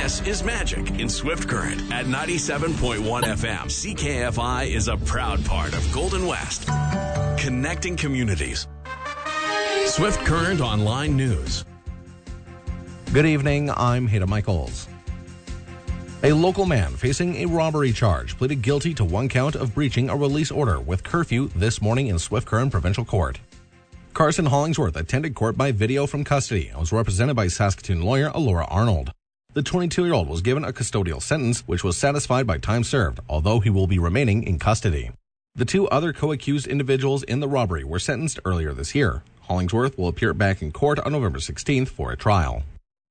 This is Magic in Swift Current at 97.1 FM. CKFI is a proud part of Golden West, connecting communities. Swift Current Online News. Good evening, I'm Hayda Michaels. A local man facing a robbery charge pleaded guilty to one count of breaching a release order with curfew this morning in Swift Current Provincial Court. Carson Hollingsworth attended court by video from custody and was represented by Saskatoon lawyer Alora Arnold. The 22-year-old was given a custodial sentence, which was satisfied by time served, although he will be remaining in custody. The two other co-accused individuals in the robbery were sentenced earlier this year. Hollingsworth will appear back in court on November 16th for a trial.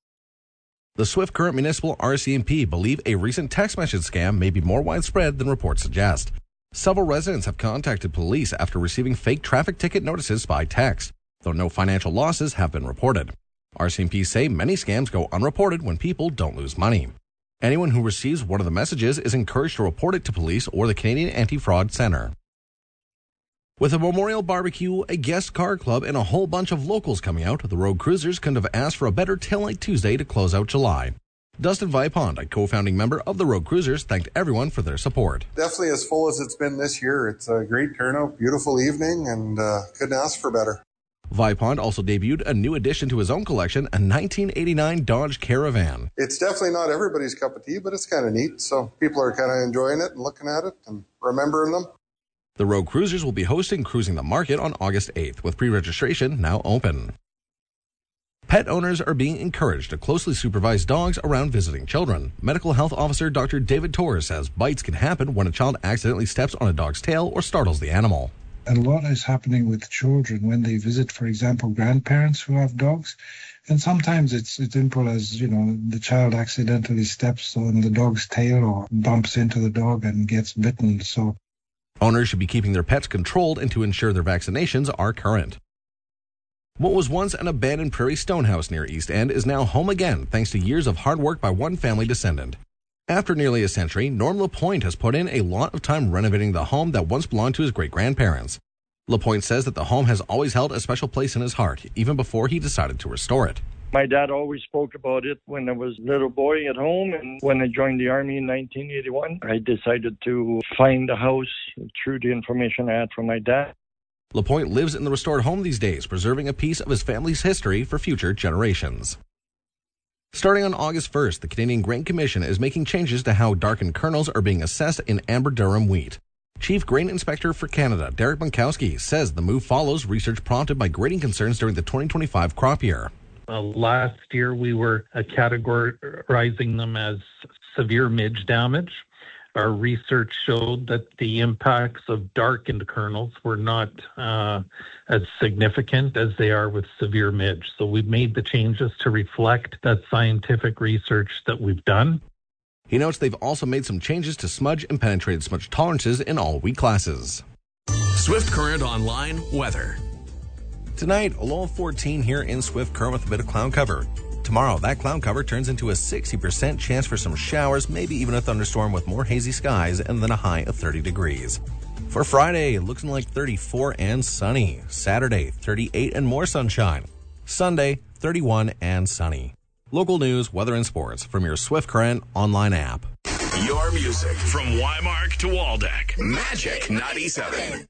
The Swift Current Municipal RCMP believe a recent text message scam may be more widespread than reports suggest. Several residents have contacted police after receiving fake traffic ticket notices by text, though no financial losses have been reported. RCMP say many scams go unreported when people don't lose money. Anyone who receives one of the messages is encouraged to report it to police or the Canadian Anti-Fraud Centre. With a memorial barbecue, a guest car club, and a whole bunch of locals coming out, the Road Cruisers couldn't have asked for a better Taillight Tuesday to close out July. Dustin Vipond, a co-founding member of the Road Cruisers, thanked everyone for their support. Definitely as full as it's been this year. It's a great turnout, beautiful evening, and couldn't ask for better. Vipond also debuted a new addition to his own collection, a 1989 Dodge Caravan. It's definitely not everybody's cup of tea, but it's kind of neat. So people are kind of enjoying it and looking at it and remembering them. The Road Cruisers will be hosting Cruising the Market on August 8th, with pre-registration now open. Pet owners are being encouraged to closely supervise dogs around visiting children. Medical Health Officer Dr. David Torres says bites can happen when a child accidentally steps on a dog's tail or startles the animal. A lot is happening with children when they visit, for example, grandparents who have dogs. And sometimes it's simple as, the child accidentally steps on the dog's tail or bumps into the dog and gets bitten. So owners should be keeping their pets controlled and to ensure their vaccinations are current. What was once an abandoned Prairie Stone house near East End is now home again thanks to years of hard work by one family descendant. After nearly a century, Norm LaPointe has put in a lot of time renovating the home that once belonged to his great-grandparents. LaPointe says that the home has always held a special place in his heart, even before he decided to restore it. My dad always spoke about it when I was a little boy at home, and when I joined the Army in 1981, I decided to find a house through the information I had from my dad. LaPointe lives in the restored home these days, preserving a piece of his family's history for future generations. Starting on August 1st, the Canadian Grain Commission is making changes to how darkened kernels are being assessed in amber durum wheat. Chief Grain Inspector for Canada, Derek Bunkowski, says the move follows research prompted by grading concerns during the 2025 crop year. Last year, we were categorizing them as severe midge damage. Our research showed that the impacts of darkened kernels were not as significant as they are with severe midge. So we've made the changes to reflect that scientific research that we've done. He notes they've also made some changes to smudge and penetrated smudge tolerances in all wheat classes. Swift Current Online weather. Tonight, a low of 14 here in Swift Current with a bit of cloud cover. Tomorrow, that cloud cover turns into a 60% chance for some showers, maybe even a thunderstorm with more hazy skies, and then a high of 30 degrees. For Friday, looking like 34 and sunny. Saturday, 38 and more sunshine. Sunday, 31 and sunny. Local news, weather, and sports from your Swift Current online app. Your music from Wymark to Waldeck. Magic 97.